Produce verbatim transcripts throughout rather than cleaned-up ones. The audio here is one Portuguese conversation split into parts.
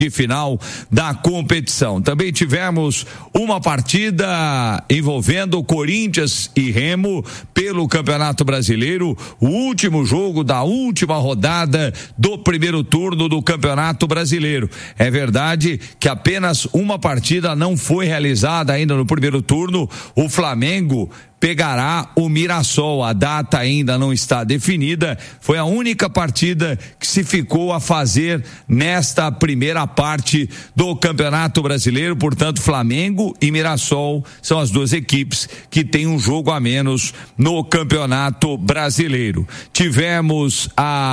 de final da competição. Também tivemos uma partida envolvendo Corinthians e Remo pelo Campeonato Brasileiro, o último jogo da última rodada do primeiro turno do Campeonato Brasileiro. É verdade que apenas uma partida não foi realizada ainda no primeiro turno. O Flamengo pegará o Mirassol. A data ainda não está definida. Foi a única partida que se ficou a fazer nesta primeira parte do Campeonato Brasileiro. Portanto, Flamengo e Mirassol são as duas equipes que têm um jogo a menos no Campeonato Brasileiro. Tivemos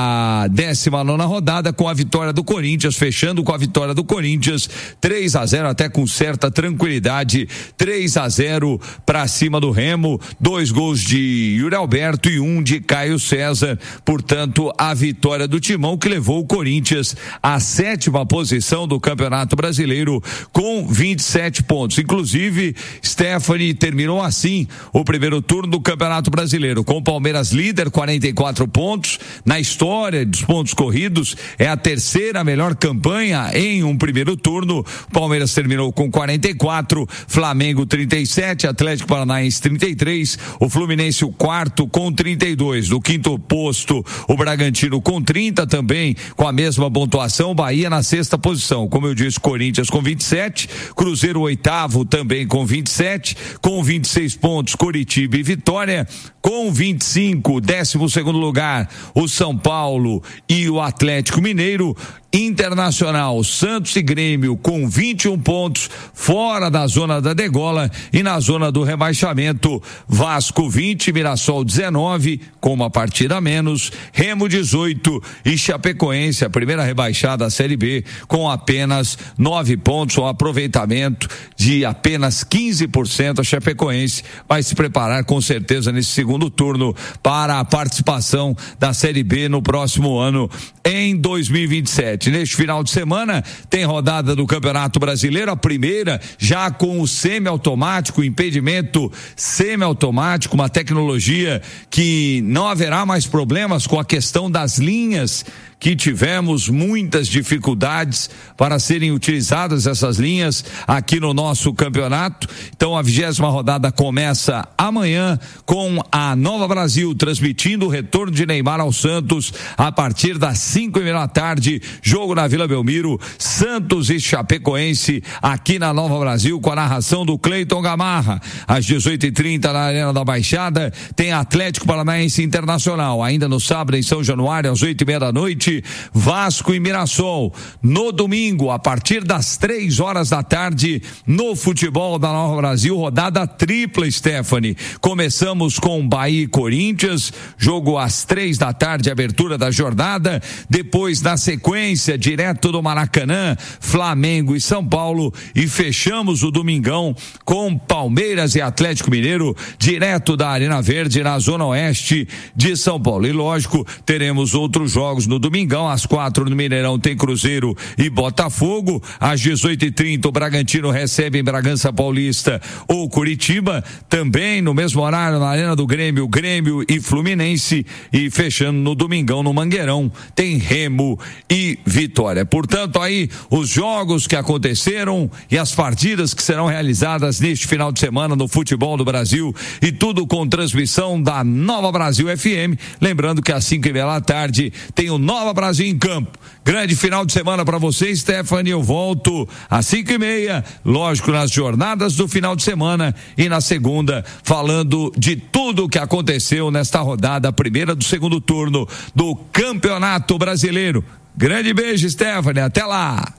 a décima nona rodada com a vitória do Corinthians, fechando com a vitória do Corinthians, três a zero, até com certa tranquilidade, três a zero para cima do Remo. Dois gols de Yuri Alberto e um de Caio César. Portanto, a vitória do Timão, que levou o Corinthians à sétima posição do Campeonato Brasileiro com vinte e sete pontos. Inclusive, Stephanie terminou assim o primeiro turno do Campeonato Brasileiro, com o Palmeiras líder, quarenta e quatro pontos. Na história dos pontos corridos, é a terceira melhor campanha em um primeiro turno. O Palmeiras terminou com quarenta e quatro, Flamengo trinta e sete, Atlético Paranaense trinta e três, o Fluminense o quarto com trinta e dois. No quinto posto, o Bragantino com trinta também, com a mesma pontuação. Bahia na sexta posição, como eu disse, Corinthians com vinte e sete, Cruzeiro oitavo também com vinte e sete, com vinte e seis pontos, Coritiba e Vitória. Com vinte e cinco, décimo segundo lugar, o São Paulo e o Atlético Mineiro. Internacional, Santos e Grêmio com vinte e um pontos, fora da zona da degola, e na zona do rebaixamento, Vasco vinte, Mirassol dezenove, com uma partida a menos, Remo dezoito e Chapecoense, a primeira rebaixada da Série B, com apenas nove pontos, um aproveitamento de apenas quinze por cento. A Chapecoense vai se preparar com certeza nesse segundo turno para a participação da Série B no próximo ano, em dois mil e vinte e sete. Neste final de semana tem rodada do Campeonato Brasileiro, a primeira já com o semiautomático, impedimento semiautomático, uma tecnologia que não haverá mais problemas com a questão das linhas, que tivemos muitas dificuldades para serem utilizadas essas linhas aqui no nosso campeonato. Então a vigésima rodada começa amanhã com a Nova Brasil transmitindo o retorno de Neymar ao Santos a partir das cinco e meia da tarde, jogo na Vila Belmiro, Santos e Chapecoense aqui na Nova Brasil, com a narração do Cleiton Gamarra. Às dezoito e trinta na Arena da Baixada tem Atlético Paranaense Internacional. Ainda no sábado em São Januário, às oito e meia da noite, Vasco e Mirassol. No domingo, a partir das três horas da tarde, no futebol da Nova Brasil, rodada tripla, Stephanie. Começamos com Bahia e Corinthians, jogo às três da tarde, abertura da jornada. Depois, na sequência, direto do Maracanã, Flamengo e São Paulo. E fechamos o domingão com Palmeiras e Atlético Mineiro, direto da Arena Verde, na zona oeste de São Paulo. E lógico, teremos outros jogos no domingo. Domingão, às quatro no Mineirão, tem Cruzeiro e Botafogo. Às dezoito e trinta, o Bragantino recebe em Bragança Paulista ou Curitiba. Também no mesmo horário, na Arena do Grêmio, Grêmio e Fluminense. E fechando no domingão, no Mangueirão, tem Remo e Vitória. Portanto, aí os jogos que aconteceram e as partidas que serão realizadas neste final de semana no futebol do Brasil, e tudo com transmissão da Nova Brasil F M. Lembrando que às cinco e meia da tarde tem o Nova Brasil em campo. Grande final de semana para você, Stephanie. Eu volto às cinco e meia, lógico, nas jornadas do final de semana, e na segunda, falando de tudo o que aconteceu nesta rodada, a primeira do segundo turno do Campeonato Brasileiro. Grande beijo, Stephanie. Até lá.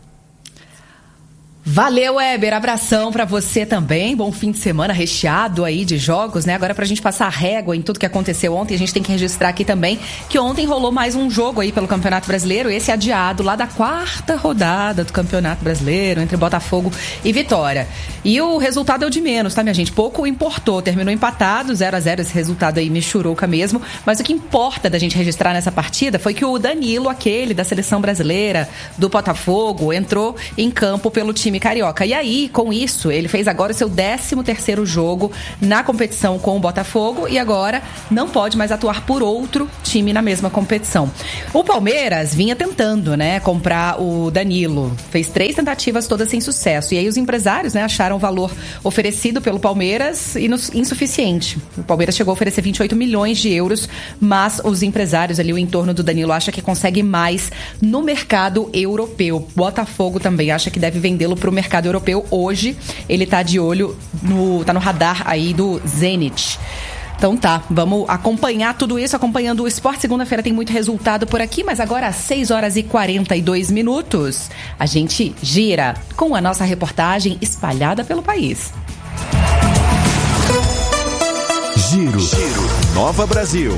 Valeu, Weber, abração pra você também, bom fim de semana recheado aí de jogos, né? Agora pra gente passar a régua em tudo que aconteceu ontem, a gente tem que registrar aqui também que ontem rolou mais um jogo aí pelo Campeonato Brasileiro, esse adiado lá da quarta rodada do Campeonato Brasileiro, entre Botafogo e Vitória. E o resultado é o de menos, tá, minha gente? Pouco importou, terminou empatado, zero a zero, esse resultado aí me churuca mesmo, mas o que importa da gente registrar nessa partida foi que o Danilo, aquele da seleção brasileira, do Botafogo, entrou em campo pelo time time carioca. E aí, com isso, ele fez agora o seu décimo terceiro jogo na competição com o Botafogo e agora não pode mais atuar por outro time na mesma competição. O Palmeiras vinha tentando, né, comprar o Danilo. Fez três tentativas, todas sem sucesso. E aí os empresários, né, acharam o valor oferecido pelo Palmeiras insuficiente. O Palmeiras chegou a oferecer vinte e oito milhões de euros, mas os empresários ali, o entorno do Danilo, acha que consegue mais no mercado europeu. Botafogo também acha que deve vendê-lo para o mercado europeu. Hoje ele está de olho no, tá no radar aí do Zenit. Então tá, vamos acompanhar tudo isso, acompanhando o esporte. Segunda-feira tem muito resultado por aqui, mas agora às seis horas e quarenta e dois minutos, a gente gira com a nossa reportagem espalhada pelo país. Giro, Giro. Nova Brasil.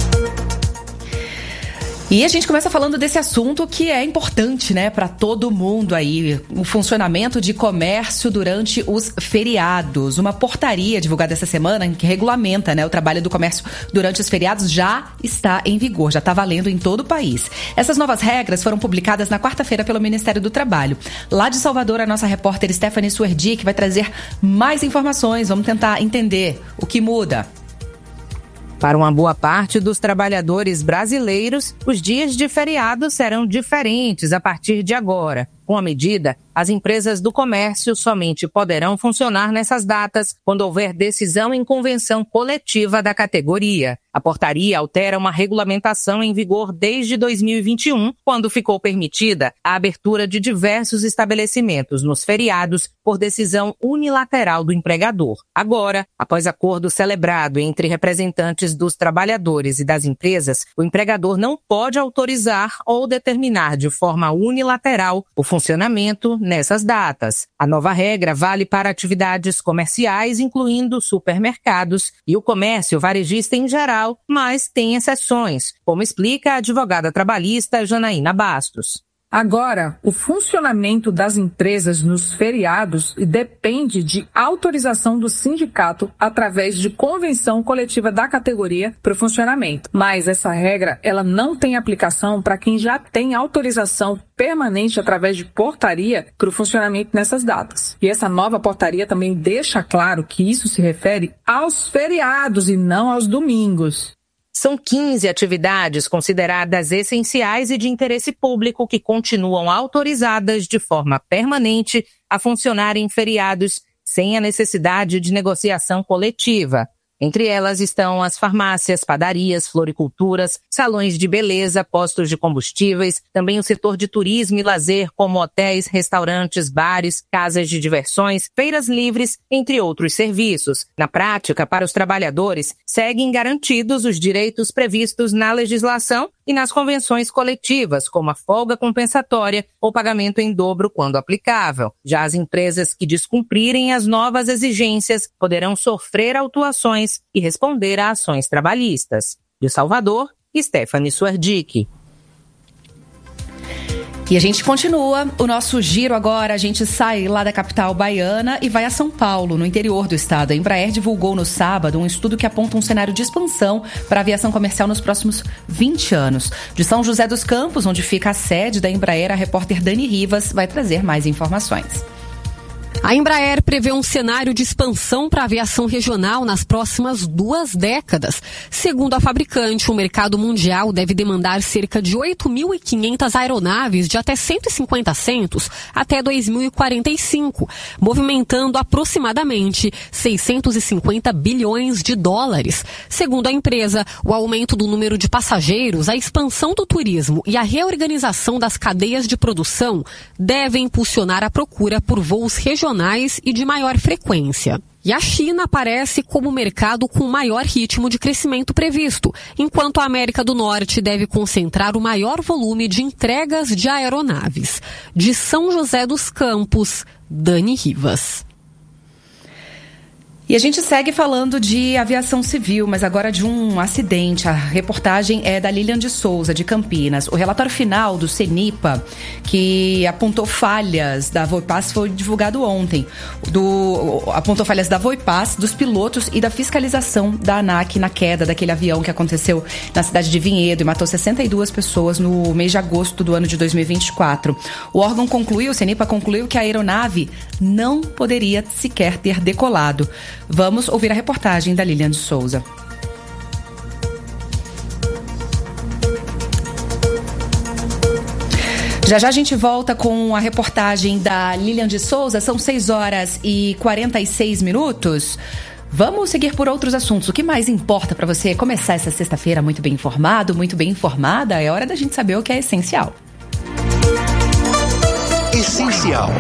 E a gente começa falando desse assunto que é importante, né, para todo mundo aí, o funcionamento de comércio durante os feriados. Uma portaria divulgada essa semana que regulamenta, né, o trabalho do comércio durante os feriados já está em vigor, já está valendo em todo o país. Essas novas regras foram publicadas na quarta-feira pelo Ministério do Trabalho. Lá de Salvador, a nossa repórter Stephanie Suerdic vai trazer mais informações. Vamos tentar entender o que muda. Para uma boa parte dos trabalhadores brasileiros, os dias de feriado serão diferentes a partir de agora. Com a medida, as empresas do comércio somente poderão funcionar nessas datas quando houver decisão em convenção coletiva da categoria. A portaria altera uma regulamentação em vigor desde dois mil e vinte e um, quando ficou permitida a abertura de diversos estabelecimentos nos feriados por decisão unilateral do empregador. Agora, após acordo celebrado entre representantes dos trabalhadores e das empresas, o empregador não pode autorizar ou determinar de forma unilateral o funcionamento nessas datas. A nova regra vale para atividades comerciais, incluindo supermercados e o comércio varejista em geral, mas tem exceções, como explica a advogada trabalhista Janaína Bastos. Agora, o funcionamento das empresas nos feriados depende de autorização do sindicato através de convenção coletiva da categoria para o funcionamento. Mas essa regra, ela não tem aplicação para quem já tem autorização permanente através de portaria para o funcionamento nessas datas. E essa nova portaria também deixa claro que isso se refere aos feriados e não aos domingos. São quinze atividades consideradas essenciais e de interesse público que continuam autorizadas de forma permanente a funcionar em feriados sem a necessidade de negociação coletiva. Entre elas estão as farmácias, padarias, floriculturas, salões de beleza, postos de combustíveis, também o setor de turismo e lazer, como hotéis, restaurantes, bares, casas de diversões, feiras livres, entre outros serviços. Na prática, para os trabalhadores, seguem garantidos os direitos previstos na legislação e nas convenções coletivas, como a folga compensatória ou pagamento em dobro quando aplicável. Já as empresas que descumprirem as novas exigências poderão sofrer autuações e responder a ações trabalhistas. De Salvador, Stephanie Suerdic. E a gente continua o nosso giro agora. A gente sai lá da capital baiana e vai a São Paulo, no interior do estado. A Embraer divulgou no sábado um estudo que aponta um cenário de expansão para a aviação comercial nos próximos vinte anos. De São José dos Campos, onde fica a sede da Embraer, a repórter Dani Rivas vai trazer mais informações. A Embraer prevê um cenário de expansão para a aviação regional nas próximas duas décadas. Segundo a fabricante, o mercado mundial deve demandar cerca de oito mil e quinhentas aeronaves de até cento e cinquenta assentos até dois mil e quarenta e cinco, movimentando aproximadamente seiscentos e cinquenta bilhões de dólares. Segundo a empresa, o aumento do número de passageiros, a expansão do turismo e a reorganização das cadeias de produção devem impulsionar a procura por voos regionais e de maior frequência. E a China aparece como o mercado com o maior ritmo de crescimento previsto, enquanto a América do Norte deve concentrar o maior volume de entregas de aeronaves. De São José dos Campos, Dani Rivas. E a gente segue falando de aviação civil, mas agora de um acidente. A reportagem é da Lilian de Souza, de Campinas. O relatório final do CENIPA, que apontou falhas da Voipass, foi divulgado ontem. Do, apontou falhas da Voipass, dos pilotos e da fiscalização da ANAC na queda daquele avião que aconteceu na cidade de Vinhedo e matou sessenta e duas pessoas no mês de agosto do ano de dois mil e vinte e quatro. O órgão concluiu, o CENIPA concluiu que a aeronave não poderia sequer ter decolado. Vamos ouvir a reportagem da Lilian de Souza. Já já a gente volta com a reportagem da Lilian de Souza. São seis horas e quarenta e seis minutos. Vamos seguir por outros assuntos. O que mais importa para você começar essa sexta-feira muito bem informado, muito bem informada? É hora da gente saber o que é essencial. Essencial.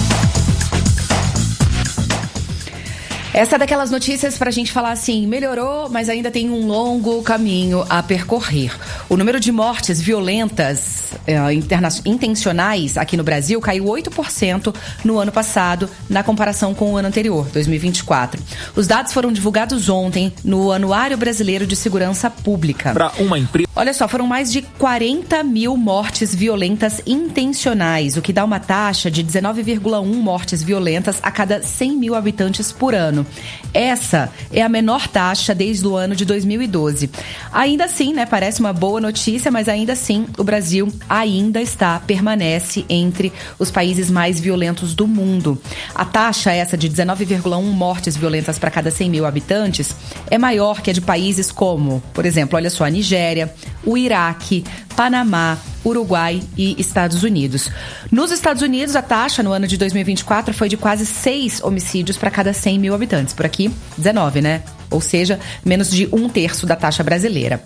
Essa é daquelas notícias para a gente falar assim, melhorou, mas ainda tem um longo caminho a percorrer. O número de mortes violentas eh, interna- intencionais aqui no Brasil caiu oito por cento no ano passado, na comparação com o ano anterior, dois mil e vinte e quatro. Os dados foram divulgados ontem no Anuário Brasileiro de Segurança Pública. Para uma empresa. Olha só, foram mais de quarenta mil mortes violentas intencionais, o que dá uma taxa de dezenove vírgula um mortes violentas a cada cem mil habitantes por ano. Essa é a menor taxa desde o ano de dois mil e doze. Ainda assim, né, parece uma boa notícia, mas ainda assim o Brasil ainda está, permanece entre os países mais violentos do mundo. A taxa essa de dezenove vírgula um mortes violentas para cada cem mil habitantes é maior que a de países como, por exemplo, olha só, a Nigéria, o Iraque, Panamá, Uruguai e Estados Unidos. Nos Estados Unidos, a taxa no ano de dois mil e vinte e quatro foi de quase seis homicídios para cada cem mil habitantes. Por aqui, dezenove, né? Ou seja, menos de um terço da taxa brasileira.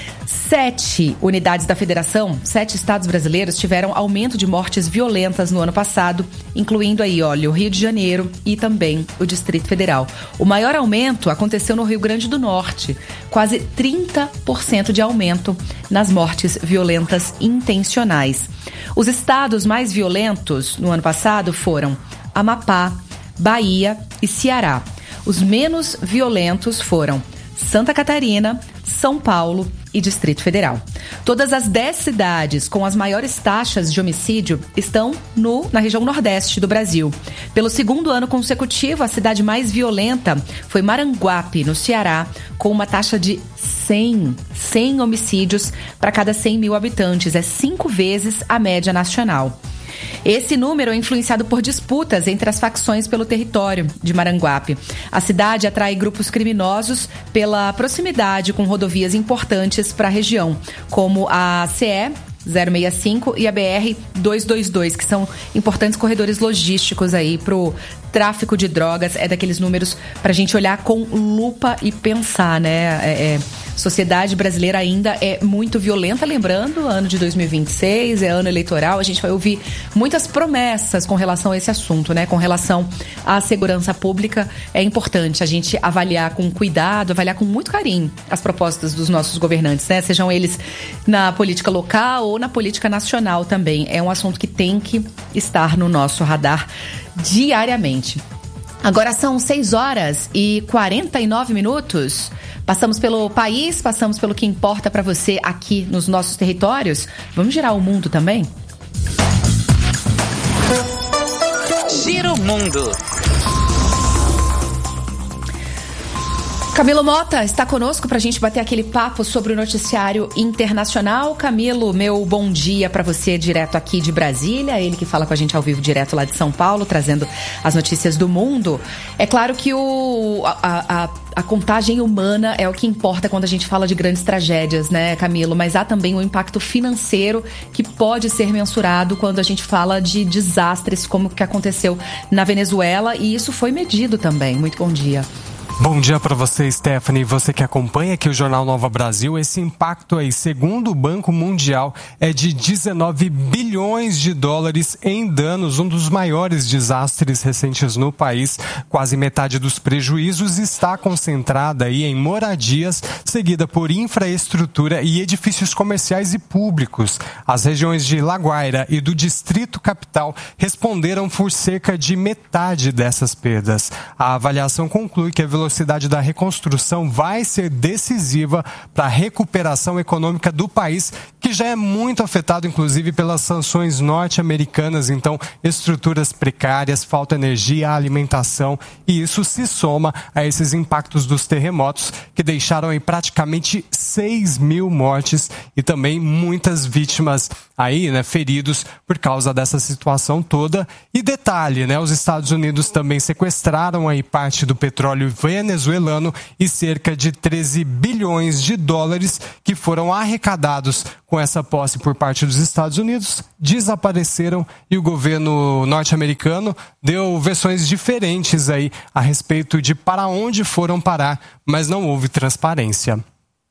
Sete unidades da federação, sete estados brasileiros tiveram aumento de mortes violentas no ano passado, incluindo aí, olha, o Rio de Janeiro e também o Distrito Federal. O maior aumento aconteceu no Rio Grande do Norte, quase trinta por cento de aumento nas mortes violentas intencionais. Os estados mais violentos no ano passado foram Amapá, Bahia e Ceará. Os menos violentos foram Santa Catarina, São Paulo e Distrito Federal. Todas as dez cidades com as maiores taxas de homicídio estão no, na região nordeste do Brasil. Pelo segundo ano consecutivo, a cidade mais violenta foi Maranguape, no Ceará, com uma taxa de cem, cem homicídios para cada cem mil habitantes. É cinco vezes a média nacional. Esse número é influenciado por disputas entre as facções pelo território de Maranguape. A cidade atrai grupos criminosos pela proximidade com rodovias importantes para a região, como a C E zero sessenta e cinco e a B R duzentos e vinte e dois, que são importantes corredores logísticos aí para o tráfico de drogas. É daqueles números para a gente olhar com lupa e pensar, né? É, é, sociedade brasileira ainda é muito violenta, lembrando, ano de dois mil e vinte e seis, é ano eleitoral, a gente vai ouvir muitas promessas com relação a esse assunto, né? Com relação à segurança pública, é importante a gente avaliar com cuidado, avaliar com muito carinho as propostas dos nossos governantes, né? Sejam eles na política local ou na política nacional também. É um assunto que tem que estar no nosso radar diariamente. Agora são seis horas e quarenta e nove minutos. Passamos pelo país, passamos pelo que importa para você aqui nos nossos territórios. Vamos girar o mundo também? Gira o mundo. Camilo Mota está conosco para a gente bater aquele papo sobre o noticiário internacional. Camilo, meu bom dia para você direto aqui de Brasília. Ele que fala com a gente ao vivo direto lá de São Paulo, trazendo as notícias do mundo. É claro que o, a, a, a contagem humana é o que importa quando a gente fala de grandes tragédias, né, Camilo? Mas há também um impacto financeiro que pode ser mensurado quando a gente fala de desastres como o que aconteceu na Venezuela. E isso foi medido também. Muito bom dia. Bom dia para você, Stephanie, você que acompanha aqui o Jornal Nova Brasil. Esse impacto aí, segundo o Banco Mundial, é de dezenove bilhões de dólares em danos, um dos maiores desastres recentes no país. Quase metade dos prejuízos está concentrada aí em moradias, seguida por infraestrutura e edifícios comerciais e públicos. As regiões de Laguaira e do Distrito Capital responderam por cerca de metade dessas perdas. A avaliação conclui que a velocidade A velocidade da reconstrução vai ser decisiva para a recuperação econômica do país, que já é muito afetado, inclusive, pelas sanções norte-americanas. Então, estruturas precárias, falta de energia, alimentação, e isso se soma a esses impactos dos terremotos, que deixaram aí praticamente seis mil mortes e também muitas vítimas aí, né, feridos por causa dessa situação toda. E detalhe, né, os Estados Unidos também sequestraram aí parte do petróleo venezuelano e cerca de treze bilhões de dólares que foram arrecadados com essa posse por parte dos Estados Unidos desapareceram, e o governo norte-americano deu versões diferentes aí a respeito de para onde foram parar, mas não houve transparência.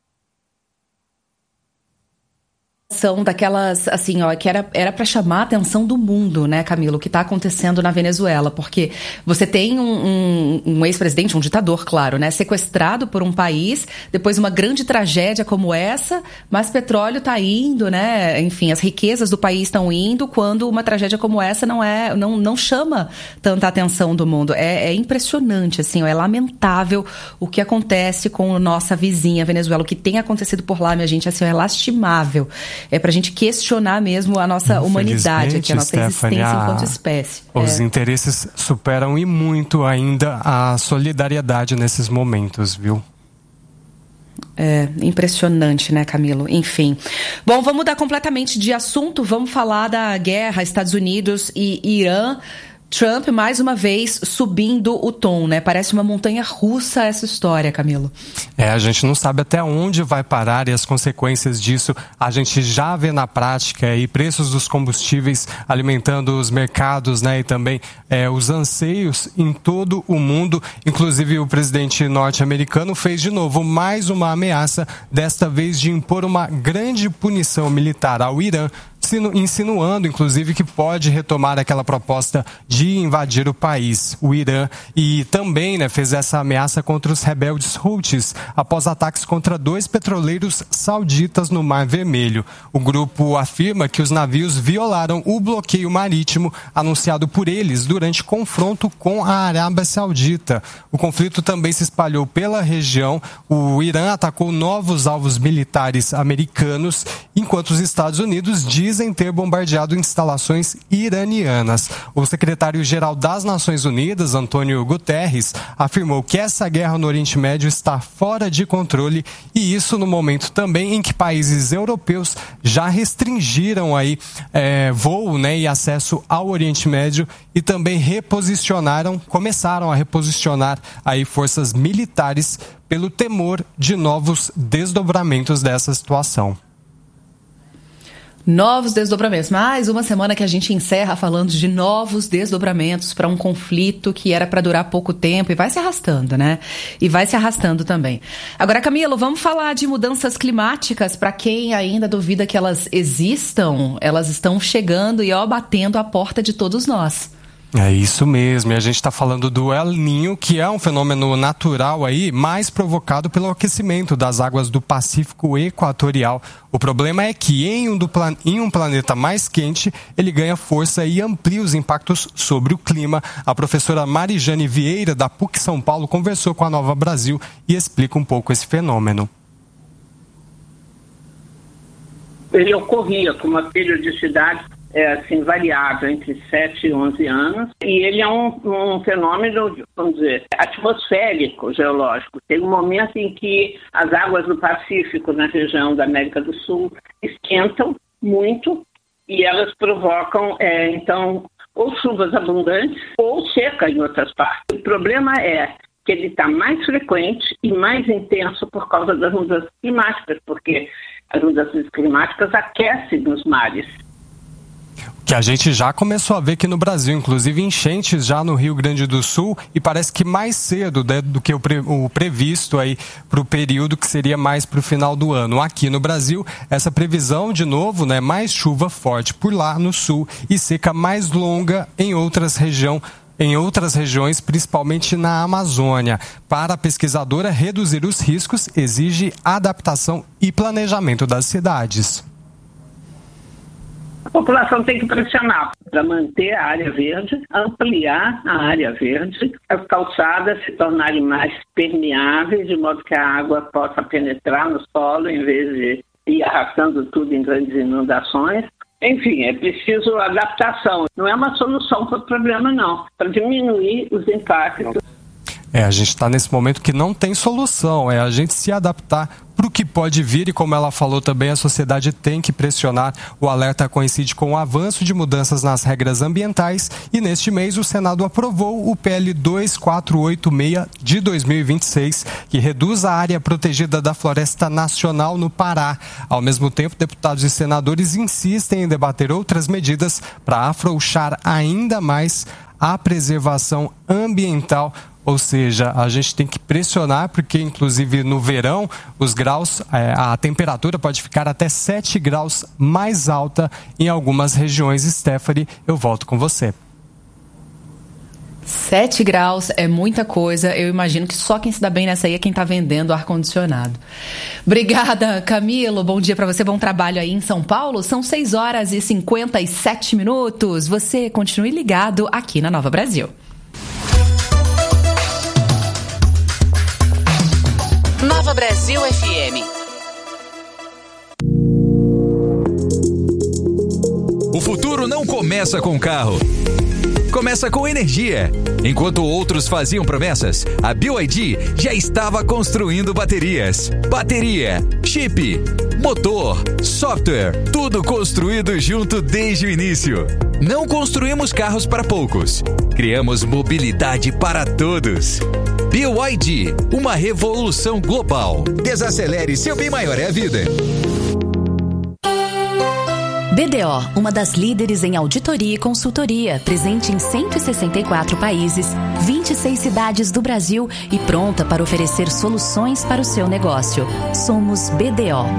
São daquelas, assim, ó, que era era para chamar a atenção do mundo, né, Camilo, o que está acontecendo na Venezuela, porque você tem um, um, um ex-presidente, um ditador, claro, né, sequestrado por um país, depois uma grande tragédia como essa, mas petróleo está indo, né, enfim, as riquezas do país estão indo, quando uma tragédia como essa não é, não, não chama tanta atenção do mundo. É, é impressionante, assim, ó, é lamentável o que acontece com a nossa vizinha Venezuela, o que tem acontecido por lá, minha gente, assim, é lastimável. É pra gente questionar mesmo a nossa humanidade aqui, a nossa Stephanie, existência enquanto espécie. Os é. interesses superam e muito ainda a solidariedade nesses momentos, viu? É impressionante, né, Camilo? Enfim. Bom, vamos mudar completamente de assunto. Vamos falar da guerra Estados Unidos e Irã. Trump, mais uma vez, subindo o tom, né? Parece uma montanha russa essa história, Camilo. É, a gente não sabe até onde vai parar, e as consequências disso a gente já vê na prática, e preços dos combustíveis alimentando os mercados, né? E também é, os anseios em todo o mundo. Inclusive, o presidente norte-americano fez de novo mais uma ameaça, desta vez de impor uma grande punição militar ao Irã, insinuando, inclusive, que pode retomar aquela proposta de invadir o país, o Irã, e também, né, fez essa ameaça contra os rebeldes Houthis após ataques contra dois petroleiros sauditas no Mar Vermelho. O grupo afirma que os navios violaram o bloqueio marítimo anunciado por eles durante confronto com a Arábia Saudita. O conflito também se espalhou pela região. O Irã atacou novos alvos militares americanos, enquanto os Estados Unidos dizem ter bombardeado instalações iranianas. O secretário-geral das Nações Unidas, Antônio Guterres, afirmou que essa guerra no Oriente Médio está fora de controle, e isso no momento também em que países europeus já restringiram aí é, voo, né, e acesso ao Oriente Médio, e também reposicionaram, começaram a reposicionar aí forças militares pelo temor de novos desdobramentos dessa situação. Novos desdobramentos. Mais uma semana que a gente encerra falando de novos desdobramentos para um conflito que era para durar pouco tempo, e vai se arrastando, né? E vai se arrastando também. Agora, Camilo, vamos falar de mudanças climáticas. Para quem ainda duvida que elas existam, elas estão chegando e ó, batendo a porta de todos nós. É isso mesmo, e a gente está falando do El Niño, que é um fenômeno natural aí, mais provocado pelo aquecimento das águas do Pacífico Equatorial. O problema é que em um, do plan... em um planeta mais quente, ele ganha força e amplia os impactos sobre o clima. A professora Marijane Vieira, da P U C São Paulo, conversou com a Nova Brasil e explica um pouco esse fenômeno. Ele ocorria com uma periodicidade é, assim, variável entre sete e onze anos, e ele é um, um fenômeno, vamos dizer, atmosférico, geológico. Tem um momento em que as águas do Pacífico, na região da América do Sul, esquentam muito, e elas provocam, é, então, ou chuvas abundantes ou seca em outras partes. O problema é que ele está mais frequente e mais intenso por causa das mudanças climáticas, porque as mudanças climáticas aquecem nos mares. O Que a gente já começou a ver aqui no Brasil, inclusive enchentes já no Rio Grande do Sul, e parece que mais cedo, né, do que o, pre, o previsto aí para o período que seria mais para o final do ano. Aqui no Brasil, essa previsão, de novo, né, mais chuva forte por lá no sul e seca mais longa em outras regiões. Em outras regiões, principalmente na Amazônia. Para a pesquisadora, reduzir os riscos exige adaptação e planejamento das cidades. A população tem que pressionar para manter a área verde, ampliar a área verde, as calçadas se tornarem mais permeáveis, de modo que a água possa penetrar no solo em vez de ir arrastando tudo em grandes inundações. Enfim, é preciso adaptação. Não é uma solução para o problema, não. Para diminuir os impactos. É, a gente está nesse momento que não tem solução. É a gente se adaptar para o que pode vir e, como ela falou também, a sociedade tem que pressionar. O alerta coincide com o avanço de mudanças nas regras ambientais e, neste mês, o Senado aprovou o P L dois quatro oito seis de dois mil e vinte e seis, que reduz a área protegida da Floresta Nacional no Pará. Ao mesmo tempo, deputados e senadores insistem em debater outras medidas para afrouxar ainda mais a preservação ambiental. Ou seja, a gente tem que pressionar, porque inclusive no verão os graus, a temperatura pode ficar até sete graus mais alta em algumas regiões. Stephanie, eu volto com você. sete graus é muita coisa. Eu imagino que só quem se dá bem nessa aí é quem está vendendo ar-condicionado. Obrigada, Camilo. Bom dia para você, bom trabalho aí em São Paulo. São seis horas e cinquenta e sete minutos. Você continue ligado aqui na Nova Brasil. Nova Brasil F M. O futuro não começa com carro. Começa com energia. Enquanto outros faziam promessas, a B Y D já estava construindo baterias. Bateria, chip, motor, software, tudo construído junto desde o início. Não construímos carros para poucos. Criamos mobilidade para todos. B Y D, uma revolução global. Desacelere, seu bem maior é a vida. B D O, uma das líderes em auditoria e consultoria, presente em cento e sessenta e quatro países, vinte e seis cidades do Brasil e pronta para oferecer soluções para o seu negócio. Somos B D O.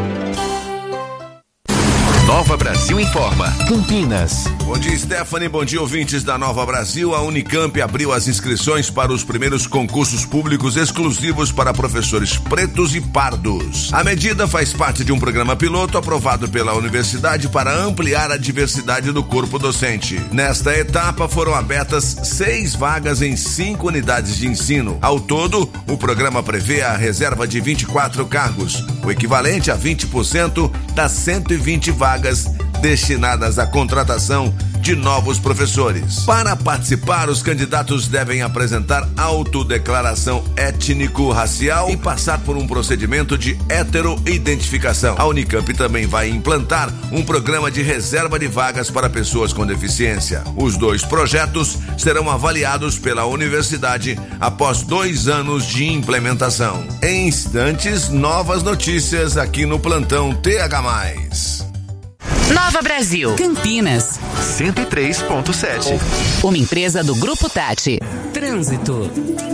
Nova Brasil informa. Campinas. Bom dia, Stephanie. Bom dia, ouvintes da Nova Brasil. A Unicamp abriu as inscrições para os primeiros concursos públicos exclusivos para professores pretos e pardos. A medida faz parte de um programa piloto aprovado pela universidade para ampliar a diversidade do corpo docente. Nesta etapa foram abertas seis vagas em cinco unidades de ensino. Ao todo, o programa prevê a reserva de vinte e quatro cargos, o equivalente a vinte por cento das cento e vinte vagas destinadas à contratação de novos professores. Para participar, os candidatos devem apresentar autodeclaração étnico-racial e passar por um procedimento de heteroidentificação. A Unicamp também vai implantar um programa de reserva de vagas para pessoas com deficiência. Os dois projetos serão avaliados pela universidade após dois anos de implementação. Em instantes, novas notícias aqui no Plantão T H mais. Nova Brasil, Campinas, cento e três ponto sete. Uma empresa do Grupo Tati. Trânsito.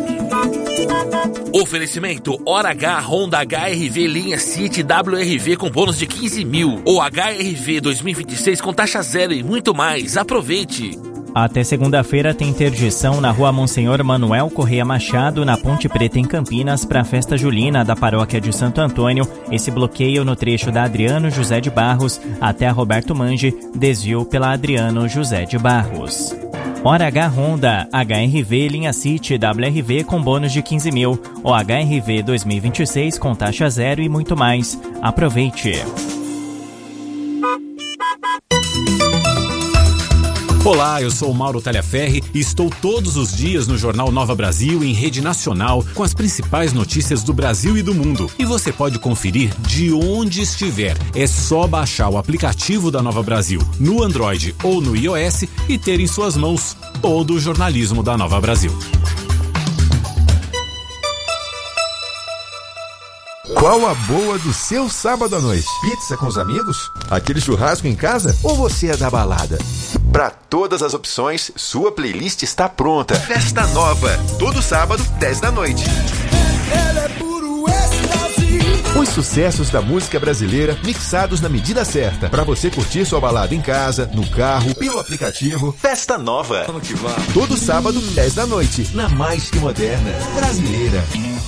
Oferecimento Hora H Honda H R V linha City W R V com bônus de quinze mil ou H R V dois mil e vinte e seis com taxa zero e muito mais. Aproveite! Até segunda-feira tem interdição na rua Monsenhor Manuel Correia Machado, na Ponte Preta, em Campinas, para a festa julina da paróquia de Santo Antônio. Esse bloqueio no trecho da Adriano José de Barros até a Roberto Mange, desvio pela Adriano José de Barros. Hora H Honda, H R V linha City W R V com bônus de quinze mil, ou H R V dois mil e vinte e seis com taxa zero e muito mais. Aproveite! Olá, eu sou o Mauro Talhaferri e estou todos os dias no Jornal Nova Brasil em rede nacional com as principais notícias do Brasil e do mundo. E você pode conferir de onde estiver. É só baixar o aplicativo da Nova Brasil no Android ou no iOS e ter em suas mãos todo o jornalismo da Nova Brasil. Qual a boa do seu sábado à noite? Pizza com os amigos? Aquele churrasco em casa? Ou você é da balada? Para todas as opções, sua playlist está pronta. Festa Nova, todo sábado, dez da noite. Os sucessos da música brasileira mixados na medida certa. Para você curtir sua balada em casa, no carro, pelo aplicativo. Festa Nova. Todo sábado, dez da noite. Na mais que moderna brasileira.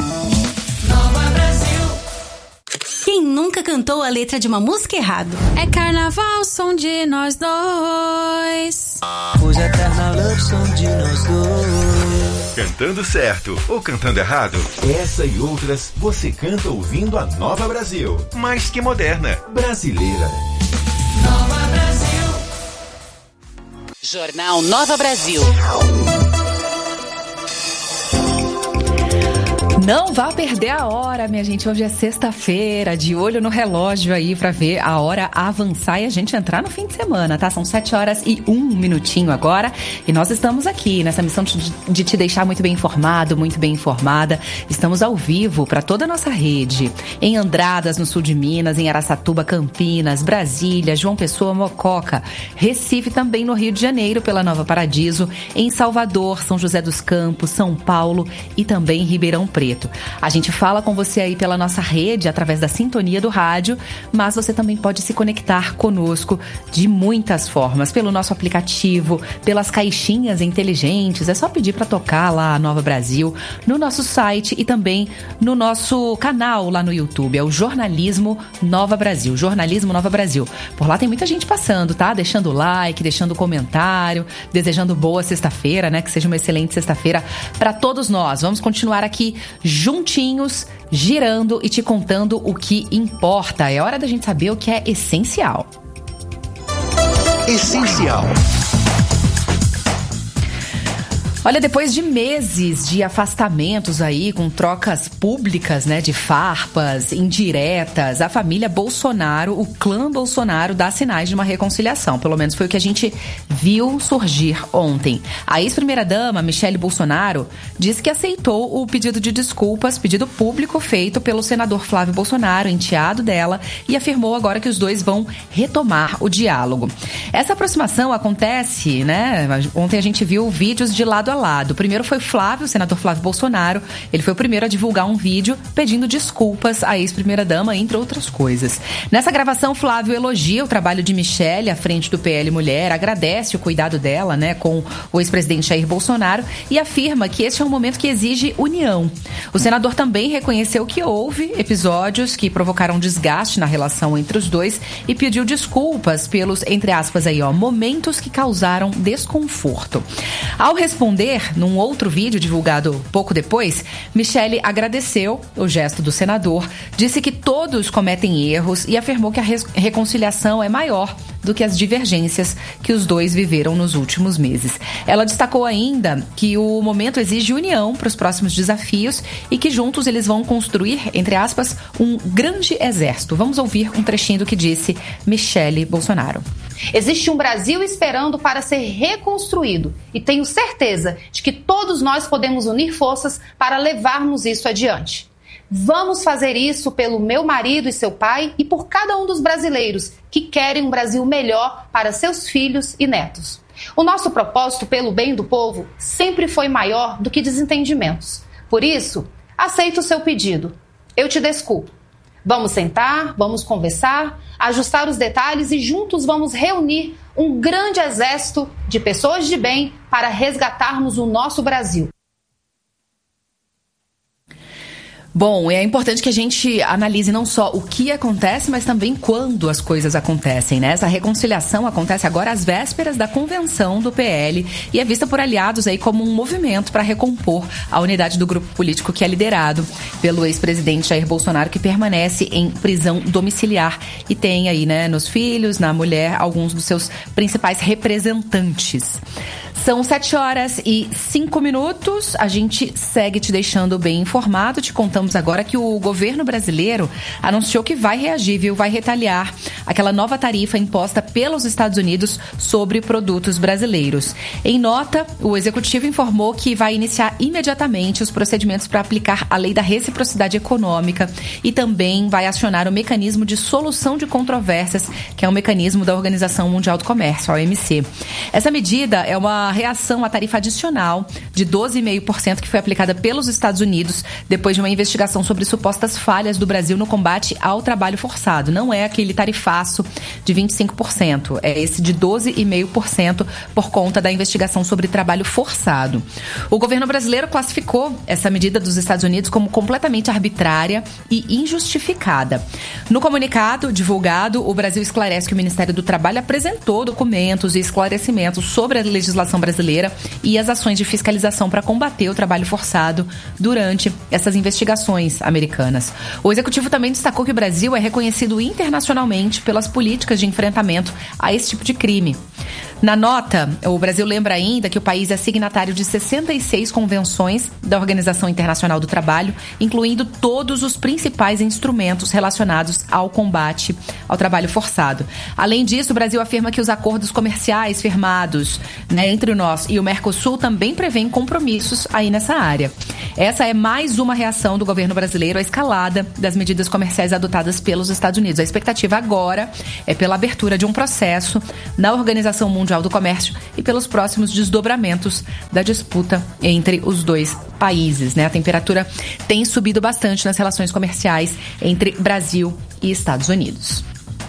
Quem nunca cantou a letra de uma música errado? É carnaval, som de nós dois. Hoje é carnaval, som de nós dois. Cantando certo ou cantando errado? Essa e outras você canta ouvindo a Nova Brasil. Mais que moderna. Brasileira. Nova Brasil. Jornal Nova Brasil. Não vá perder a hora, minha gente. Hoje é sexta-feira, de olho no relógio aí pra ver a hora avançar e a gente entrar no fim de semana, tá? São sete horas e um minutinho agora e nós estamos aqui nessa missão de, de te deixar muito bem informado, muito bem informada. Estamos ao vivo para toda a nossa rede. Em Andradas, no sul de Minas, em Araçatuba, Campinas, Brasília, João Pessoa, Mococa, Recife, também no Rio de Janeiro, pela Nova Paradiso, em Salvador, São José dos Campos, São Paulo e também Ribeirão Preto. A gente fala com você aí pela nossa rede, através da sintonia do rádio, mas você também pode se conectar conosco de muitas formas, pelo nosso aplicativo, pelas caixinhas inteligentes. É só pedir para tocar lá a Nova Brasil, no nosso site e também no nosso canal lá no YouTube. É o Jornalismo Nova Brasil. Jornalismo Nova Brasil. Por lá tem muita gente passando, tá? Deixando like, deixando comentário, desejando boa sexta-feira, né? Que seja uma excelente sexta-feira para todos nós. Vamos continuar aqui juntinhos, girando e te contando o que importa. É hora da gente saber o que é essencial. Essencial. Olha, depois de meses de afastamentos aí, com trocas públicas, né, de farpas, indiretas, a família Bolsonaro, o clã Bolsonaro, dá sinais de uma reconciliação. Pelo menos foi o que a gente viu surgir ontem. A ex-primeira-dama, Michele Bolsonaro, disse que aceitou o pedido de desculpas, pedido público feito pelo senador Flávio Bolsonaro, enteado dela, e afirmou agora que os dois vão retomar o diálogo. Essa aproximação acontece, né, ontem a gente viu vídeos de lado a lado. O primeiro foi Flávio, o senador Flávio Bolsonaro. Ele foi o primeiro a divulgar um vídeo pedindo desculpas à ex-primeira-dama, entre outras coisas. Nessa gravação, Flávio elogia o trabalho de Michele à frente do P L Mulher, agradece o cuidado dela, né, com o ex-presidente Jair Bolsonaro e afirma que este é um momento que exige união. O senador também reconheceu que houve episódios que provocaram desgaste na relação entre os dois e pediu desculpas pelos, entre aspas, aí, ó, momentos que causaram desconforto. Ao responder num outro vídeo divulgado pouco depois, Michele agradeceu o gesto do senador, disse que todos cometem erros e afirmou que a re- reconciliação é maior do que as divergências que os dois viveram nos últimos meses. Ela destacou ainda que o momento exige união para os próximos desafios e que juntos eles vão construir, entre aspas, um grande exército. Vamos ouvir um trechinho do que disse Michele Bolsonaro. Existe um Brasil esperando para ser reconstruído e tenho certeza de que todos nós podemos unir forças para levarmos isso adiante. Vamos fazer isso pelo meu marido e seu pai e por cada um dos brasileiros que querem um Brasil melhor para seus filhos e netos. O nosso propósito pelo bem do povo sempre foi maior do que desentendimentos. Por isso, aceito o seu pedido. Eu te desculpo. Vamos sentar, vamos conversar, ajustar os detalhes e juntos vamos reunir um grande exército de pessoas de bem para resgatarmos o nosso Brasil. Bom, é importante que a gente analise não só o que acontece, mas também quando as coisas acontecem, né? Essa reconciliação acontece agora às vésperas da convenção do P L e é vista por aliados aí como um movimento para recompor a unidade do grupo político que é liderado pelo ex-presidente Jair Bolsonaro, que permanece em prisão domiciliar e tem aí, né, nos filhos, na mulher, alguns dos seus principais representantes. São sete horas e cinco minutos. A gente segue te deixando bem informado. Te contamos agora que o governo brasileiro anunciou que vai reagir, viu? Vai retaliar aquela nova tarifa imposta pelos Estados Unidos sobre produtos brasileiros. Em nota, o executivo informou que vai iniciar imediatamente os procedimentos para aplicar a lei da reciprocidade econômica e também vai acionar o mecanismo de solução de controvérsias, que é um mecanismo da Organização Mundial do Comércio, a O M C. Essa medida é uma reação à tarifa adicional de doze vírgula cinco por cento que foi aplicada pelos Estados Unidos depois de uma investigação sobre supostas falhas do Brasil no combate ao trabalho forçado. Não é aquele tarifaço de vinte e cinco por cento, é esse de doze vírgula cinco por cento por conta da investigação sobre trabalho forçado. O governo brasileiro classificou essa medida dos Estados Unidos como completamente arbitrária e injustificada. No comunicado divulgado, o Brasil esclarece que o Ministério do Trabalho apresentou documentos e esclarecimentos sobre a legislação brasileira e as ações de fiscalização para combater o trabalho forçado durante essas investigações americanas. O executivo também destacou que o Brasil é reconhecido internacionalmente pelas políticas de enfrentamento a esse tipo de crime. Na nota, o Brasil lembra ainda que o país é signatário de sessenta e seis convenções da Organização Internacional do Trabalho, incluindo todos os principais instrumentos relacionados ao combate ao trabalho forçado. Além disso, o Brasil afirma que os acordos comerciais firmados, né, entre nós e o Mercosul também prevêem compromissos aí nessa área. Essa é mais uma reação do governo brasileiro à escalada das medidas comerciais adotadas pelos Estados Unidos. A expectativa agora é pela abertura de um processo na Organização Mundial do Comércio e pelos próximos desdobramentos da disputa entre os dois países, né? A temperatura tem subido bastante nas relações comerciais entre Brasil e Estados Unidos.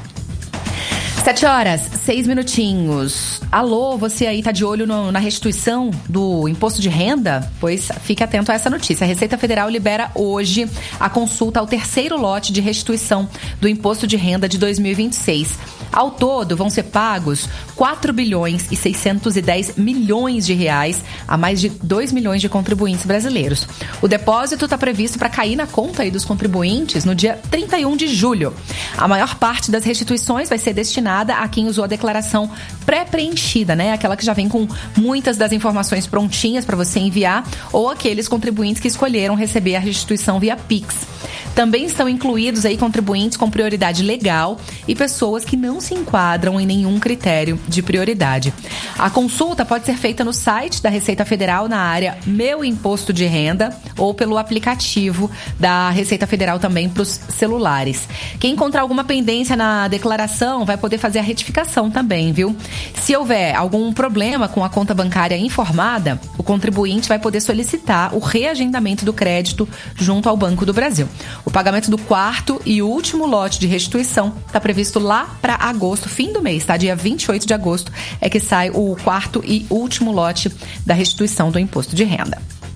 Sete horas, seis minutinhos. Alô, você aí tá de olho no, na restituição do imposto de renda? Pois fique atento a essa notícia. A Receita Federal libera hoje a consulta ao terceiro lote de restituição do imposto de renda de dois mil e vinte e seis. Ao todo, vão ser pagos quatro bilhões e seiscentos e dez milhões de reais a mais de dois milhões de contribuintes brasileiros. O depósito está previsto para cair na conta aí dos contribuintes no dia trinta e um de julho. A maior parte das restituições vai ser destinada a quem usou a declaração pré-preenchida, né? Aquela que já vem com muitas das informações prontinhas para você enviar, ou aqueles contribuintes que escolheram receber a restituição via Pix. Também estão incluídos aí contribuintes com prioridade legal e pessoas que não se enquadram em nenhum critério de prioridade. A consulta pode ser feita no site da Receita Federal na área Meu Imposto de Renda ou pelo aplicativo da Receita Federal também para os celulares. Quem encontrar alguma pendência na declaração vai poder fazer a retificação também, viu? Se houver algum problema com a conta bancária informada, o contribuinte vai poder solicitar o reagendamento do crédito junto ao Banco do Brasil. O pagamento do quarto e último lote de restituição está previsto lá para agosto, fim do mês, tá? Dia vinte e oito de agosto é que sai o quarto e último lote da restituição do imposto de renda.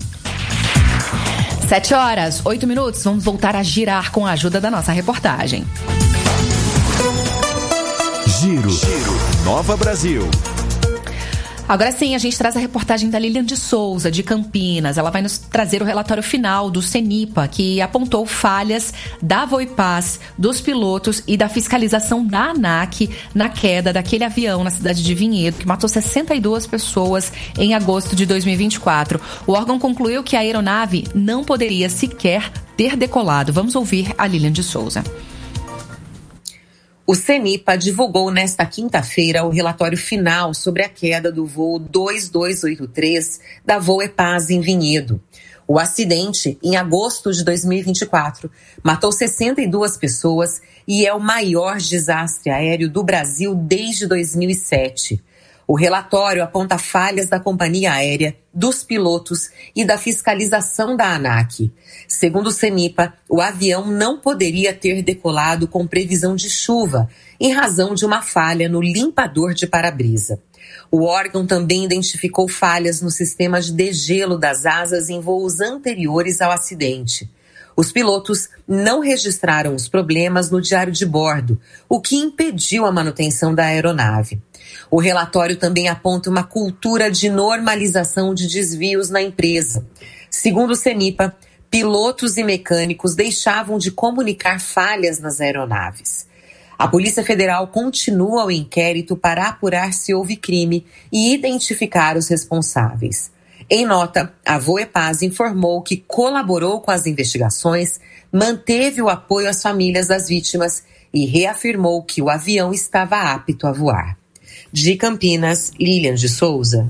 Sete horas, oito minutos, vamos voltar a girar com a ajuda da nossa reportagem. Giro, Giro. Nova Brasil. Agora sim, a gente traz a reportagem da Lilian de Souza, de Campinas. Ela vai nos trazer o relatório final do CENIPA, que apontou falhas da Voipaz, dos pilotos e da fiscalização da ANAC na queda daquele avião na cidade de Vinhedo, que matou sessenta e duas pessoas em agosto de dois mil e vinte e quatro. O órgão concluiu que a aeronave não poderia sequer ter decolado. Vamos ouvir a Lilian de Souza. O CENIPA divulgou nesta quinta-feira o relatório final sobre a queda do voo dois dois oito três da Voepaz em Vinhedo. O acidente, em agosto de dois mil e vinte e quatro, matou sessenta e duas pessoas e é o maior desastre aéreo do Brasil desde dois mil e sete. O relatório aponta falhas da companhia aérea, dos pilotos e da fiscalização da ANAC. Segundo o CENIPA, o avião não poderia ter decolado com previsão de chuva, em razão de uma falha no limpador de para-brisa. O órgão também identificou falhas no sistema de degelo das asas em voos anteriores ao acidente. Os pilotos não registraram os problemas no diário de bordo, o que impediu a manutenção da aeronave. O relatório também aponta uma cultura de normalização de desvios na empresa. Segundo o CENIPA, pilotos e mecânicos deixavam de comunicar falhas nas aeronaves. A Polícia Federal continua o inquérito para apurar se houve crime e identificar os responsáveis. Em nota, a Voepaz informou que colaborou com as investigações, manteve o apoio às famílias das vítimas e reafirmou que o avião estava apto a voar. De Campinas, Lilian de Souza.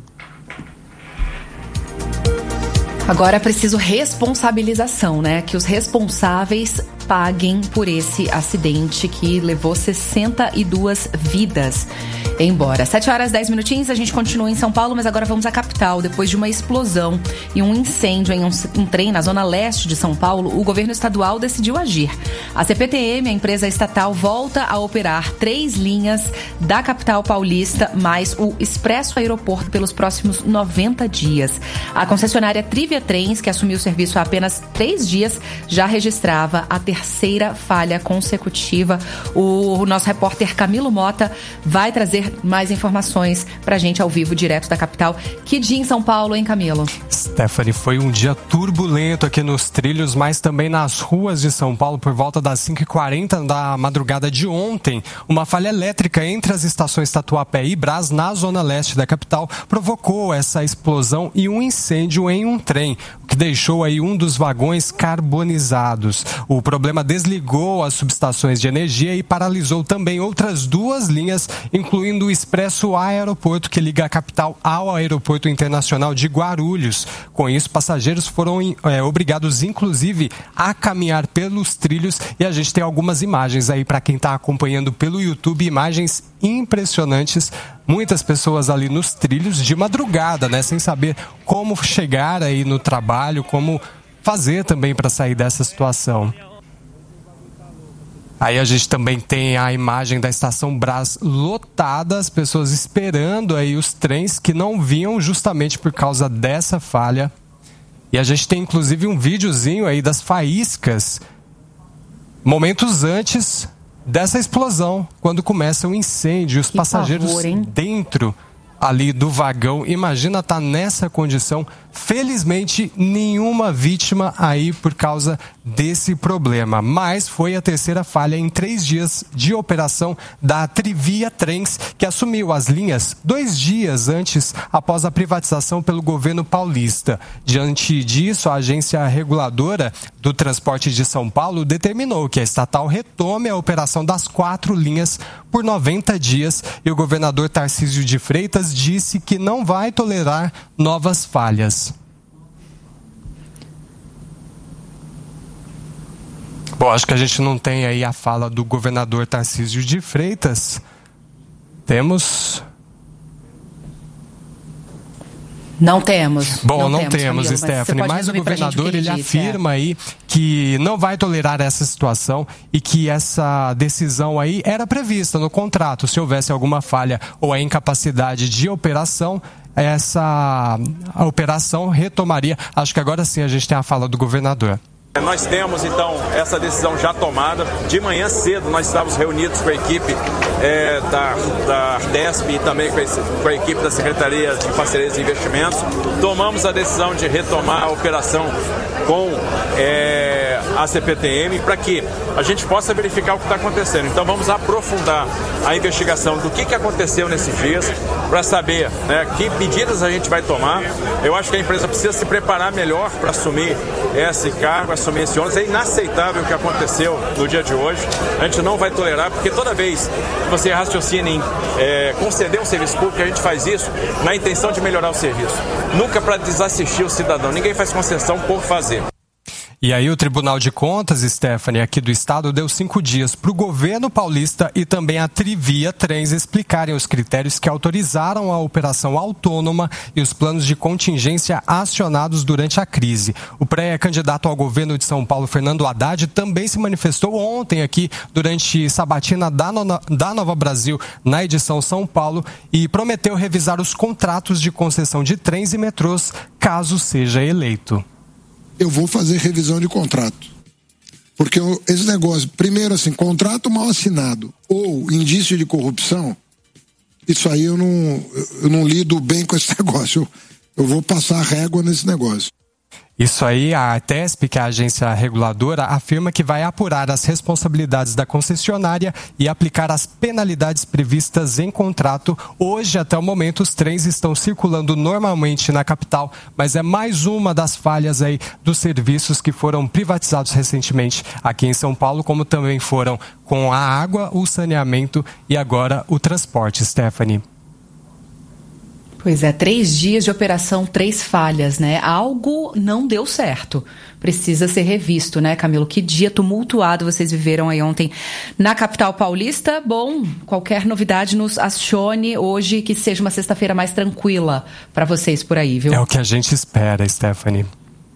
Agora é preciso responsabilização, né? Que os responsáveis paguem por esse acidente que levou sessenta e duas vidas embora. sete horas e dez minutinhos, a gente continua em São Paulo, mas agora vamos à capital. Depois de uma explosão e um incêndio em um, um trem na zona leste de São Paulo, o governo estadual decidiu agir. A C P T M, a empresa estatal, volta a operar três linhas da capital paulista, mais o Expresso Aeroporto pelos próximos noventa dias. A concessionária Trivia Trens, que assumiu o serviço há apenas três dias, já registrava a terceira falha consecutiva. O nosso repórter Camilo Mota vai trazer mais informações pra gente ao vivo, direto da capital. Que dia em São Paulo, hein, Camilo? Stephanie, foi um dia turbulento aqui nos trilhos, mas também nas ruas de São Paulo, por volta das cinco e quarenta da madrugada de ontem. Uma falha elétrica entre as estações Tatuapé e Brás, na zona leste da capital, provocou essa explosão e um incêndio em um trem, o que deixou aí um dos vagões carbonizados. O problema desligou as subestações de energia e paralisou também outras duas linhas, incluindo o Expresso Aeroporto, que liga a capital ao Aeroporto Internacional de Guarulhos. Com isso, passageiros foram é, obrigados, inclusive, a caminhar pelos trilhos, e a gente tem algumas imagens aí para quem está acompanhando pelo YouTube, imagens impressionantes. Muitas pessoas ali nos trilhos de madrugada, né, sem saber como chegar aí no trabalho, como fazer também para sair dessa situação. Aí a gente também tem a imagem da estação Brás lotada, as pessoas esperando aí os trens que não vinham justamente por causa dessa falha. E a gente tem inclusive um videozinho aí das faíscas momentos antes dessa explosão, quando começa o incêndio, os que passageiros favor, dentro ali do vagão. Imagina estar nessa condição. Felizmente, nenhuma vítima aí por causa desse problema. Mas foi a terceira falha em três dias de operação da Trivia Trens, que assumiu as linhas dois dias antes, após a privatização pelo governo paulista. Diante disso, a agência reguladora do transporte de São Paulo determinou que a estatal retome a operação das quatro linhas por noventa dias, e o governador Tarcísio de Freitas disse que não vai tolerar novas falhas. Bom, acho que a gente não tem aí a fala do governador Tarcísio de Freitas. Temos... Não temos. Bom, não, não temos, temos Camilo, Stephanie, mas, mas o governador ele disse, afirma é. aí que não vai tolerar essa situação e que essa decisão aí era prevista no contrato. Se houvesse alguma falha ou a incapacidade de operação, essa a operação retomaria. Acho que agora sim a gente tem a fala do governador. Nós temos, então, essa decisão já tomada. De manhã cedo, nós estávamos reunidos com a equipe é, da, da Artesp e também com a, com a equipe da Secretaria de Parcerias e Investimentos. Tomamos a decisão de retomar a operação com é, a C P T M para que a gente possa verificar o que está acontecendo. Então, vamos aprofundar a investigação do que, que aconteceu nesses dias para saber, né, que medidas a gente vai tomar. Eu acho que a empresa precisa se preparar melhor para assumir esse cargo, assumir esse ônibus. É inaceitável o que aconteceu no dia de hoje. A gente não vai tolerar, porque toda vez que você raciocina em é, conceder um serviço público, a gente faz isso na intenção de melhorar o serviço. Nunca para desassistir o cidadão. Ninguém faz concessão por fazer. E aí o Tribunal de Contas, Stephanie, aqui do Estado, deu cinco dias para o governo paulista e também a Trivia Trens explicarem os critérios que autorizaram a operação autônoma e os planos de contingência acionados durante a crise. O pré-candidato ao governo de São Paulo, Fernando Haddad, também se manifestou ontem aqui durante sabatina da, Nona, da Nova Brasil, na edição São Paulo, e prometeu revisar os contratos de concessão de trens e metrôs, caso seja eleito. Eu vou fazer revisão de contrato. Porque eu, esse negócio, primeiro assim, contrato mal assinado ou indício de corrupção, isso aí eu não, eu não lido bem com esse negócio. Eu, eu vou passar a régua nesse negócio. Isso aí, a Tesp, que é a agência reguladora, afirma que vai apurar as responsabilidades da concessionária e aplicar as penalidades previstas em contrato. Hoje, até o momento, os trens estão circulando normalmente na capital, mas é mais uma das falhas aí dos serviços que foram privatizados recentemente aqui em São Paulo, como também foram com a água, o saneamento e agora o transporte, Stephanie. Pois é, três dias de operação, três falhas, né? Algo não deu certo. Precisa ser revisto, né, Camilo? Que dia tumultuado vocês viveram aí ontem na capital paulista. Bom, qualquer novidade nos acione hoje, que seja uma sexta-feira mais tranquila para vocês por aí, viu? É o que a gente espera, Stephanie.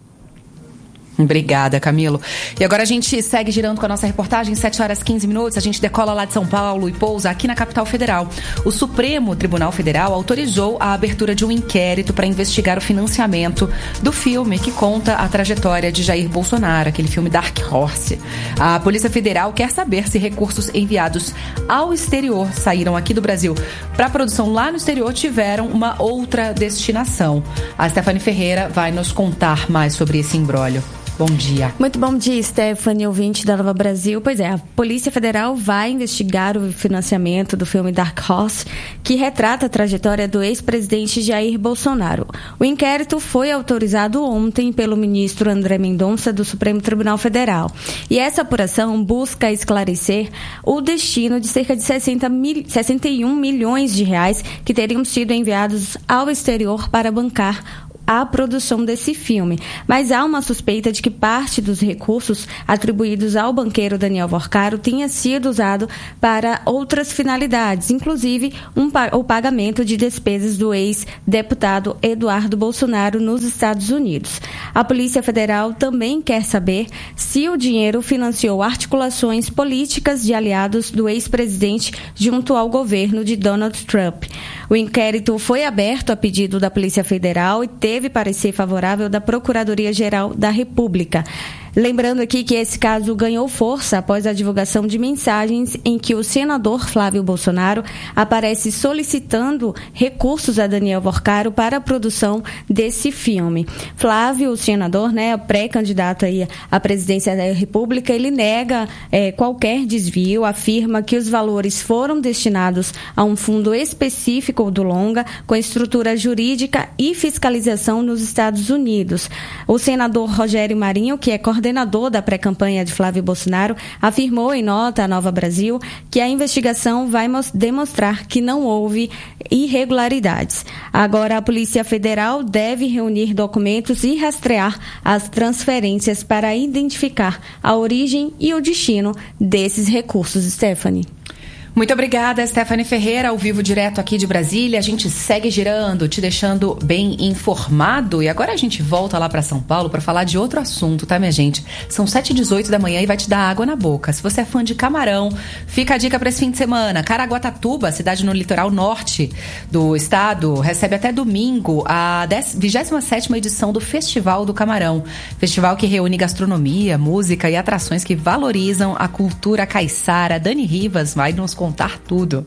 Obrigada, Camilo. E agora a gente segue girando com a nossa reportagem, sete horas e quinze minutos, a gente decola lá de São Paulo e pousa aqui na capital federal. O Supremo Tribunal Federal autorizou a abertura de um inquérito para investigar o financiamento do filme que conta a trajetória de Jair Bolsonaro, aquele filme Dark Horse. A Polícia Federal quer saber se recursos enviados ao exterior saíram aqui do Brasil para a produção lá no exterior tiveram uma outra destinação. A Stephanie Ferreira vai nos contar mais sobre esse imbróglio. Bom dia. Muito bom dia, Stephanie, ouvinte da Nova Brasil. Pois é, a Polícia Federal vai investigar o financiamento do filme Dark Horse, que retrata a trajetória do ex-presidente Jair Bolsonaro. O inquérito foi autorizado ontem pelo ministro André Mendonça do Supremo Tribunal Federal. E essa apuração busca esclarecer o destino de cerca de sessenta mil, sessenta e um milhões de reais que teriam sido enviados ao exterior para bancar a produção desse filme. Mas há uma suspeita de que parte dos recursos atribuídos ao banqueiro Daniel Vorcaro tenha sido usado para outras finalidades, inclusive um, o pagamento de despesas do ex-deputado Eduardo Bolsonaro nos Estados Unidos. A Polícia Federal também quer saber se o dinheiro financiou articulações políticas de aliados do ex-presidente junto ao governo de Donald Trump. O inquérito foi aberto a pedido da Polícia Federal e teve parecer favorável da Procuradoria-Geral da República. Lembrando aqui que esse caso ganhou força após a divulgação de mensagens em que o senador Flávio Bolsonaro aparece solicitando recursos a Daniel Vorcaro para a produção desse filme. Flávio, o senador, né, pré-candidato aí à presidência da República, ele nega é, qualquer desvio, afirma que os valores foram destinados a um fundo específico do longa, com estrutura jurídica e fiscalização nos Estados Unidos. O senador Rogério Marinho, que é coordenador da pré-campanha de Flávio Bolsonaro, afirmou em nota à Nova Brasil que a investigação vai demonstrar que não houve irregularidades. Agora, a Polícia Federal deve reunir documentos e rastrear as transferências para identificar a origem e o destino desses recursos. Stephanie. Muito obrigada, Stephanie Ferreira, ao vivo direto aqui de Brasília. A gente segue girando, te deixando bem informado. E agora a gente volta lá para São Paulo para falar de outro assunto, tá, minha gente? São sete e dezoito da manhã e vai te dar água na boca. Se você é fã de camarão, fica a dica para esse fim de semana. Caraguatatuba, cidade no litoral norte do estado, recebe até domingo a vigésima sétima edição do Festival do Camarão. Festival que reúne gastronomia, música e atrações que valorizam a cultura caiçara. Dani Rivas vai nos contar tudo.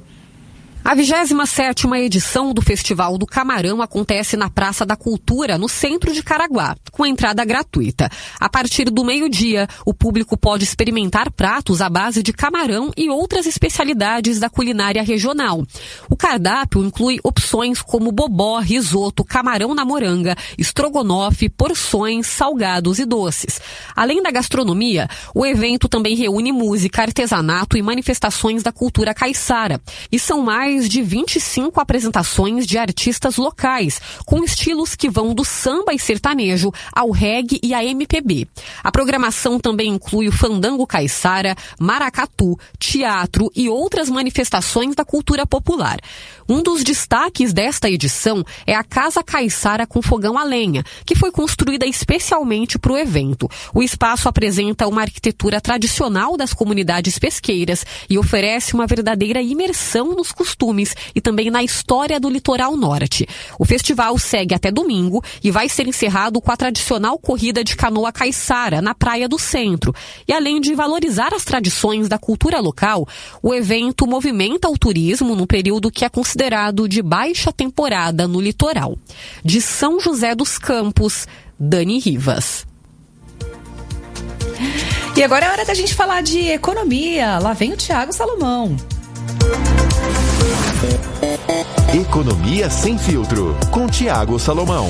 A vigésima sétima edição do Festival do Camarão acontece na Praça da Cultura, no centro de Caraguá, com entrada gratuita. A partir do meio-dia, o público pode experimentar pratos à base de camarão e outras especialidades da culinária regional. O cardápio inclui opções como bobó, risoto, camarão na moranga, estrogonofe, porções, salgados e doces. Além da gastronomia, o evento também reúne música, artesanato e manifestações da cultura caiçara. E são mais de vinte e cinco apresentações de artistas locais, com estilos que vão do samba e sertanejo ao reggae e a M P B. A programação também inclui o fandango caiçara, maracatu, teatro e outras manifestações da cultura popular. Um dos destaques desta edição é a Casa Caiçara com fogão a lenha, que foi construída especialmente para o evento. O espaço apresenta uma arquitetura tradicional das comunidades pesqueiras e oferece uma verdadeira imersão nos costumes costumes e também na história do litoral norte. O festival segue até domingo e vai ser encerrado com a tradicional corrida de canoa caiçara na Praia do Centro. E além de valorizar as tradições da cultura local, o evento movimenta o turismo no período que é considerado de baixa temporada no litoral. De São José dos Campos, Dani Rivas. E agora é hora da gente falar de economia. Lá vem o Thiago Salomão. Economia Sem Filtro, com Thiago Salomão.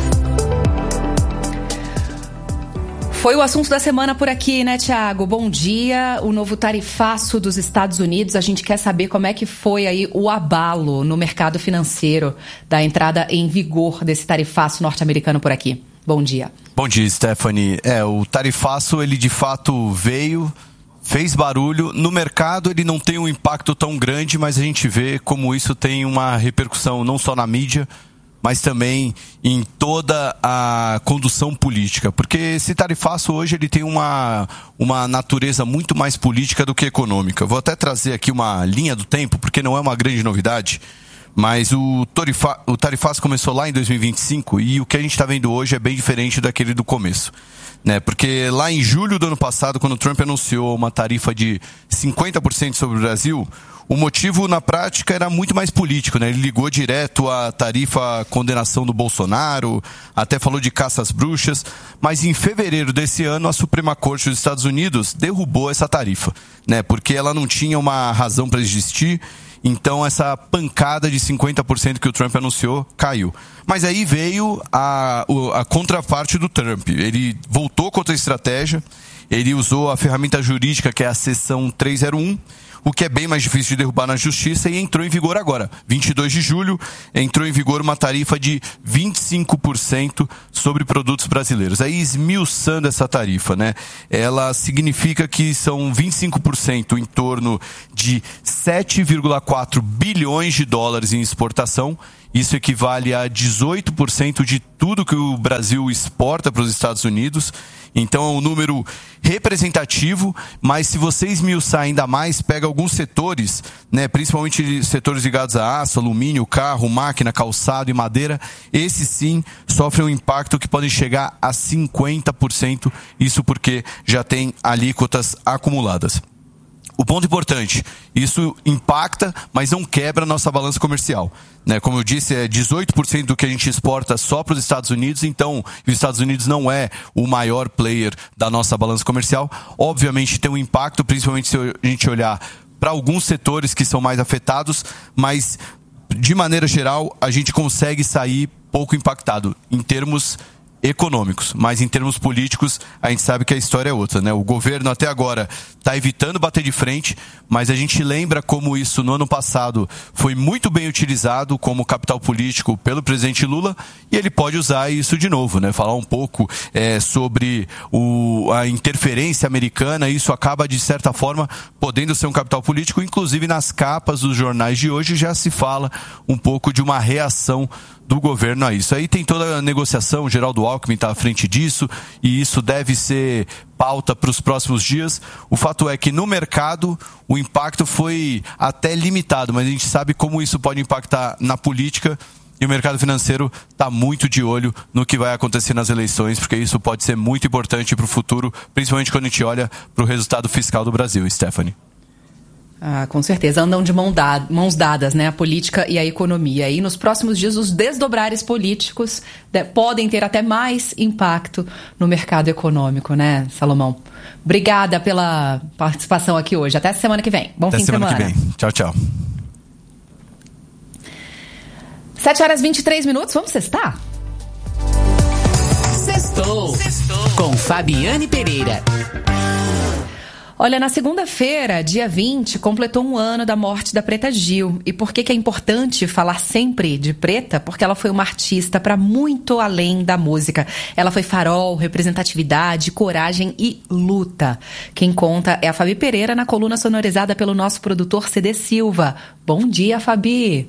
Foi o assunto da semana por aqui, né, Thiago? Bom dia. O novo tarifaço dos Estados Unidos. A gente quer saber como é que foi aí o abalo no mercado financeiro da entrada em vigor desse tarifaço norte-americano por aqui. Bom dia. Bom dia, Stephanie. É, o tarifaço, ele de fato veio, fez barulho. No mercado ele não tem um impacto tão grande, mas a gente vê como isso tem uma repercussão não só na mídia, mas também em toda a condução política. Porque esse tarifaço hoje ele tem uma, uma natureza muito mais política do que econômica. Vou até trazer aqui uma linha do tempo, porque não é uma grande novidade. Mas o, tarifa, o tarifaço começou lá em dois mil e vinte e cinco e o que a gente está vendo hoje é bem diferente daquele do começo. Né? Porque lá em julho do ano passado, quando o Trump anunciou uma tarifa de cinquenta por cento sobre o Brasil, o motivo na prática era muito mais político. Né? Ele ligou direto à tarifa condenação do Bolsonaro, até falou de caça às bruxas, mas em fevereiro desse ano a Suprema Corte dos Estados Unidos derrubou essa tarifa, né? Porque ela não tinha uma razão para existir. Então essa pancada de cinquenta por cento que o Trump anunciou caiu. Mas aí veio a, a contraparte do Trump. Ele voltou contra a estratégia, ele usou a ferramenta jurídica que é a seção trezentos e um, o que é bem mais difícil de derrubar na justiça, e entrou em vigor agora. vinte e dois de julho, entrou em vigor uma tarifa de vinte e cinco por cento sobre produtos brasileiros. Aí esmiuçando essa tarifa, né? Ela significa que são vinte e cinco por cento em torno de sete vírgula quatro bilhões de dólares em exportação. Isso equivale a dezoito por cento de tudo que o Brasil exporta para os Estados Unidos. Então é um número representativo, mas se você esmiuçar ainda mais, pega alguns setores, né, principalmente setores ligados a aço, alumínio, carro, máquina, calçado e madeira, esses sim sofrem um impacto que pode chegar a cinquenta por cento, isso porque já tem alíquotas acumuladas. O ponto importante, isso impacta, mas não quebra a nossa balança comercial. Né? Como eu disse, é dezoito por cento do que a gente exporta só para os Estados Unidos, então os Estados Unidos não é o maior player da nossa balança comercial. Obviamente tem um impacto, principalmente se a gente olhar para alguns setores que são mais afetados, mas de maneira geral a gente consegue sair pouco impactado em termos econômicos, mas em termos políticos a gente sabe que a história é outra, né? O governo até agora está evitando bater de frente, mas a gente lembra como isso no ano passado foi muito bem utilizado como capital político pelo presidente Lula, e ele pode usar isso de novo, né? Falar um pouco é, sobre o, a interferência americana. Isso acaba de certa forma podendo ser um capital político, inclusive nas capas dos jornais de hoje já se fala um pouco de uma reação do governo a isso. Aí tem toda a negociação, o Geraldo Alckmin está à frente disso, e isso deve ser pauta para os próximos dias. O fato é que no mercado o impacto foi até limitado, mas a gente sabe como isso pode impactar na política, e o mercado financeiro está muito de olho no que vai acontecer nas eleições, porque isso pode ser muito importante para o futuro, principalmente quando a gente olha para o resultado fiscal do Brasil, Stephanie. Ah, com certeza, andam de mão dada, mãos dadas, né? A política e a economia. E nos próximos dias os desdobrares políticos de, podem ter até mais impacto no mercado econômico, né, Salomão? Obrigada pela participação aqui hoje. Até semana que vem. Bom até fim de semana. Até semana que vem. Tchau, tchau. sete horas e vinte e três minutos. Vamos sextar? Sextou. Sextou. Com Fabiane Pereira. Olha, na segunda-feira, dia vinte, completou um ano da morte da Preta Gil. E por que que é importante falar sempre de Preta? Porque ela foi uma artista para muito além da música. Ela foi farol, representatividade, coragem e luta. Quem conta é a Fabi Pereira, na coluna sonorizada pelo nosso produtor C D Silva. Bom dia, Fabi!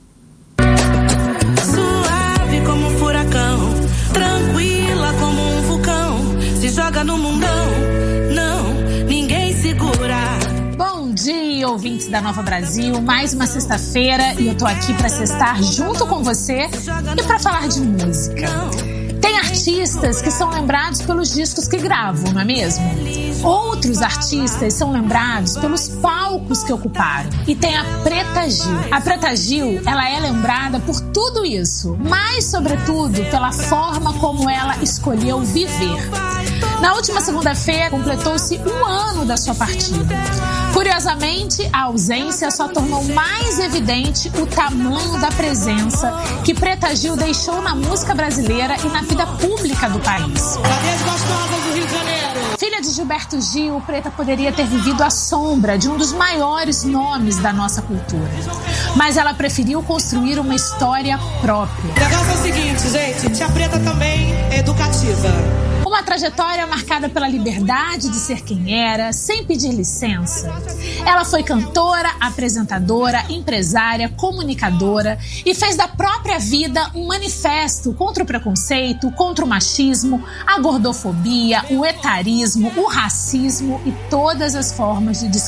Suave como um furacão, tranquila como um vulcão, se joga no mundão, não, ninguém segura. Bom dia, ouvinte ouvintes da Nova Brasil. Mais uma sexta-feira e eu tô aqui para sextar junto com você e para falar de música. Tem artistas que são lembrados pelos discos que gravam, não é mesmo? Outros artistas são lembrados pelos palcos que ocuparam. E tem a Preta Gil. A Preta Gil, ela é lembrada por tudo isso, mas, sobretudo, pela forma como ela escolheu viver. Na última segunda-feira, completou-se um ano da sua partida. Curiosamente, a ausência só tornou mais evidente o tamanho da presença que Preta Gil deixou na música brasileira e na vida pública do país. Cadê as gostosas do Rio de Janeiro? Filha de Gilberto Gil, Preta poderia ter vivido à sombra de um dos maiores nomes da nossa cultura. Mas ela preferiu construir uma história própria. O negócio é o seguinte, gente, Tia Preta também é educativa. Uma trajetória marcada pela liberdade de ser quem era, sem pedir licença. Ela foi cantora, apresentadora, empresária, comunicadora e fez da própria vida um manifesto contra o preconceito, contra o machismo, a gordofobia, o etarismo, o racismo e todas as formas de discriminação.